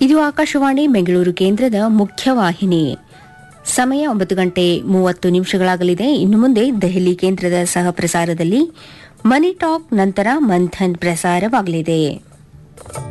ಇದು ಆಕಾಶವಾಣಿ ಬೆಂಗಳೂರು ಕೇಂದ್ರದ ಮುಖ್ಯವಾಹಿನಿ. ಸಮಯ 9:30 ಇನ್ನು ಮುಂದೆ ದೆಹಲಿ ಕೇಂದ್ರದ ಸಹ ಪ್ರಸಾರದಲ್ಲಿ ಮನಿ ಟಾಕ್, ನಂತರ ಮಂಥನ್ ಪ್ರಸಾರವಾಗಲಿದೆ.